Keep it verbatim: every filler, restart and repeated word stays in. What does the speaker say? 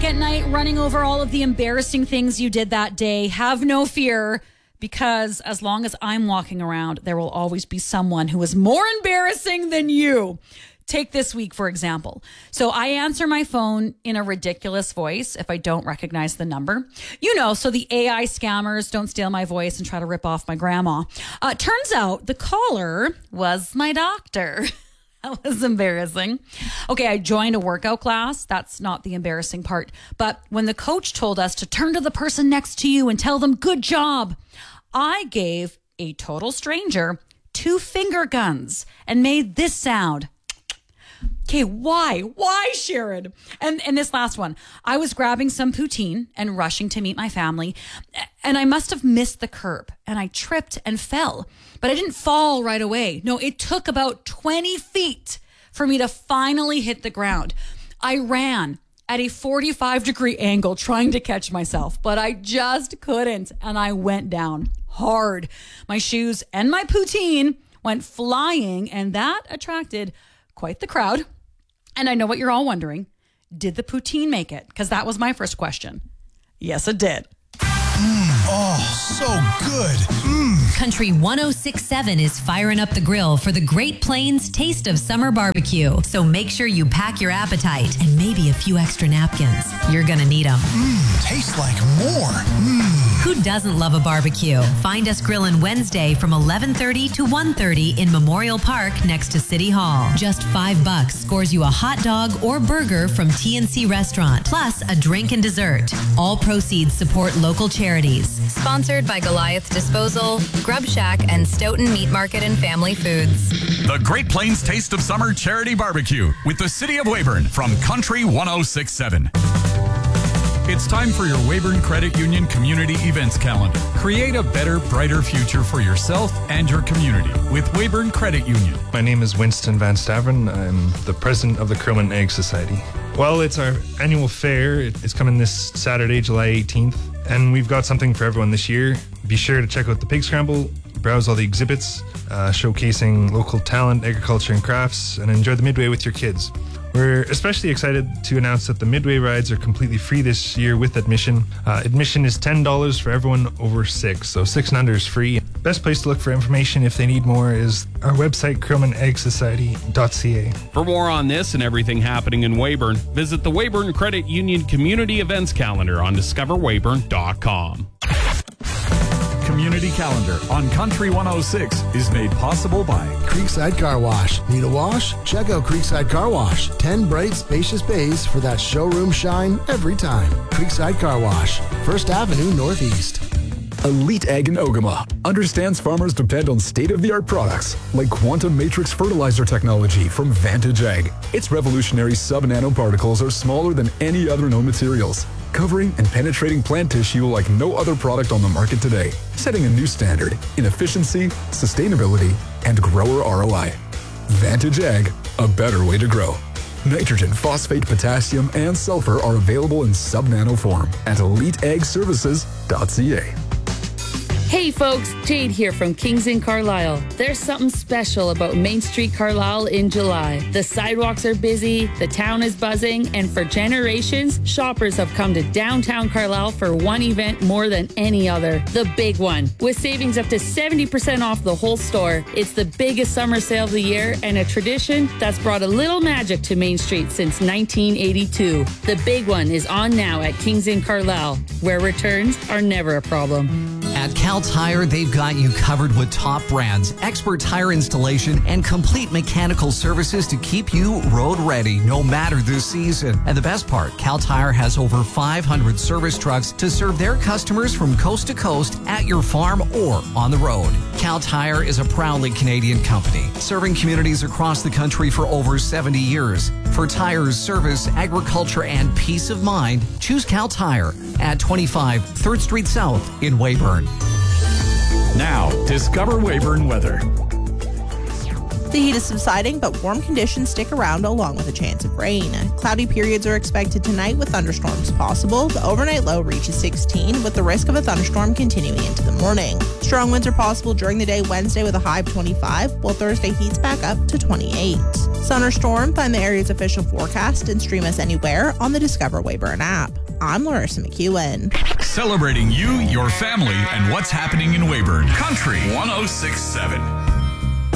awake at night running over all of the embarrassing things you did that day, have no fear, because as long as I'm walking around, there will always be someone who is more embarrassing than you. Take this week, for example. So I answer my phone in a ridiculous voice if I don't recognize the number. You know, so the A I scammers don't steal my voice and try to rip off my grandma. Uh, turns out the caller was my doctor. That was embarrassing. Okay, I joined a workout class. That's not the embarrassing part. But when the coach told us to turn to the person next to you and tell them, good job, I gave a total stranger two finger guns and made this sound. Okay, why? Why, Sharon? And and this last one, I was grabbing some poutine and rushing to meet my family, and I must have missed the curb, and I tripped and fell. But I didn't fall right away. No, it took about twenty feet for me to finally hit the ground. I ran at a forty-five degree angle trying to catch myself, but I just couldn't, and I went down hard. My shoes and my poutine went flying, and that attracted quite the crowd. And I know what you're all wondering. Did the poutine make it? Because that was my first question. Yes, it did. Mm, oh, so good. Mm. Country one oh six point seven is firing up the grill for the Great Plains Taste of Summer Barbecue. So make sure you pack your appetite and maybe a few extra napkins. You're going to need them. Mmm, tastes like more. Mmm. Who doesn't love a barbecue? Find us grilling Wednesday from eleven thirty to one thirty in Memorial Park next to City Hall. Just five bucks scores you a hot dog or burger from T N C Restaurant, plus a drink and dessert. All proceeds support local charities. Sponsored by Goliath Disposal, Grub Shack, and Stoughton Meat Market and Family Foods. The Great Plains Taste of Summer Charity Barbecue with the City of Weyburn from Country one oh six point seven. It's time for your Weyburn Credit Union Community Events Calendar. Create a better, brighter future for yourself and your community with Weyburn Credit Union. My name is Winston Van Staveren. I'm the president of the Krill and Egg Society. Well, it's our annual fair. It's coming this Saturday, July eighteenth, and we've got something for everyone this year. Be sure to check out the Pig Scramble, browse all the exhibits, uh, showcasing local talent, agriculture, and crafts, and enjoy the Midway with your kids. We're especially excited to announce that the Midway rides are completely free this year with admission. Uh, admission is ten dollars for everyone over six, so six and under is free. Best place to look for information if they need more is our website, krill and egg society dot c a. For more on this and everything happening in Weyburn, visit the Weyburn Credit Union Community Events Calendar on discover weyburn dot com. Community Calendar on Country one oh six is made possible by Creekside Car Wash. Need a wash? Check out Creekside Car Wash. Ten bright, spacious bays for that showroom shine every time. Creekside Car Wash, First Avenue Northeast. Elite Ag in Ogama understands farmers depend on state-of-the-art products like quantum matrix fertilizer technology from Vantage Ag. Its revolutionary sub-nanoparticles are smaller than any other known materials, covering and penetrating plant tissue like no other product on the market today, setting a new standard in efficiency, sustainability, and grower R O I. Vantage Ag, a better way to grow. Nitrogen, phosphate, potassium, and sulfur are available in sub-nano form at elite ag services dot c a. Hey folks, Jade here from Kings in Carlisle. There's something special about Main Street Carlisle in July. The sidewalks are busy, the town is buzzing, and for generations, shoppers have come to downtown Carlisle for one event more than any other, the big one. With savings up to seventy percent off the whole store, it's the biggest summer sale of the year and a tradition that's brought a little magic to Main Street since nineteen eighty-two. The big one is on now at Kings in Carlisle, where returns are never a problem. At Cal Tire, they've got you covered with top brands, expert tire installation, and complete mechanical services to keep you road ready no matter the season. And the best part, Cal Tire has over five hundred service trucks to serve their customers from coast to coast at your farm or on the road. Cal Tire is a proudly Canadian company, serving communities across the country for over seventy years. For tires, service, agriculture, and peace of mind, choose Cal Tire at twenty-five third Street South in Weyburn. Now, discover Weyburn weather. The heat is subsiding, but warm conditions stick around along with a chance of rain. Cloudy periods are expected tonight with thunderstorms possible. The overnight low reaches sixteen, with the risk of a thunderstorm continuing into the morning. Strong winds are possible during the day Wednesday with a high of twenty-five, while Thursday heats back up to twenty-eight. Sun or storm, find the area's official forecast and stream us anywhere on the Discover Weyburn app. I'm Larissa McEwen. Celebrating you, your family, and what's happening in Weyburn. Country one oh six point seven.